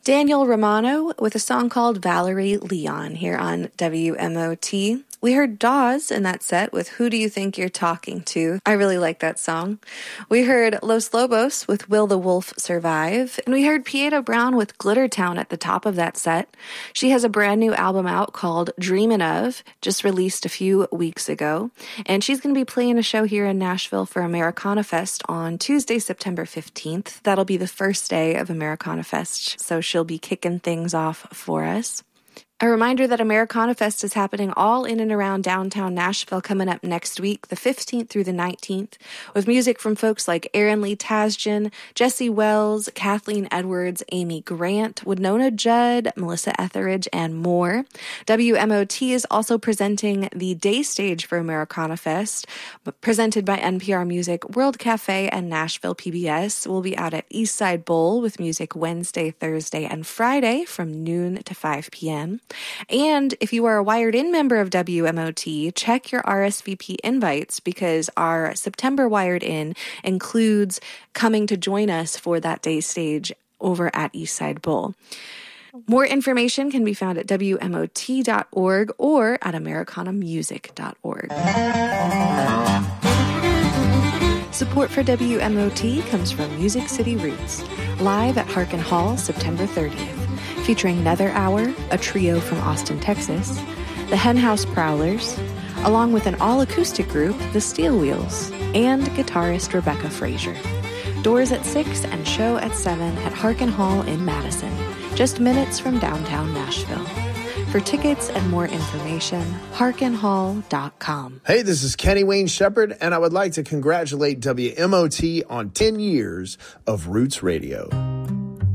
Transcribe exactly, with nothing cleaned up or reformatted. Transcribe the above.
Daniel Romano with a song called Valerie Leon here on W M O T. We heard Dawes in that set with Who Do You Think You're Talking To? I really like that song. We heard Los Lobos with Will the Wolf Survive? And we heard Pieta Brown with Glittertown at the top of that set. She has a brand new album out called Dreamin' Of, just released a few weeks ago. And she's going to be playing a show here in Nashville for Americana Fest on Tuesday, September fifteenth. That'll be the first day of Americana Fest, so she'll be kicking things off for us. A reminder that Americana Fest is happening all in and around downtown Nashville coming up next week, the fifteenth through the nineteenth, with music from folks like Aaron Lee Tasjan, Jesse Wells, Kathleen Edwards, Amy Grant, Winona Judd, Melissa Etheridge, and more. W M O T is also presenting the day stage for Americana Fest, presented by N P R Music, World Cafe, and Nashville P B S. We'll be out at Eastside Bowl with music Wednesday, Thursday, and Friday from noon to five p.m. And if you are a Wired In member of W M O T, check your R S V P invites because our September Wired In includes coming to join us for that day stage over at Eastside Bowl. More information can be found at W M O T dot org or at Americana Music dot org. Support for W M O T comes from Music City Roots, live at Harkin Hall September thirtieth. Featuring Nether Hour, a trio from Austin, Texas, the Henhouse Prowlers, along with an all-acoustic group, the Steel Wheels, and guitarist Rebecca Frazier. Doors at six and show at seven at Harkin Hall in Madison, just minutes from downtown Nashville. For tickets and more information, harkin hall dot com. Hey, this is Kenny Wayne Shepherd, and I would like to congratulate W M O T on ten years of Roots Radio.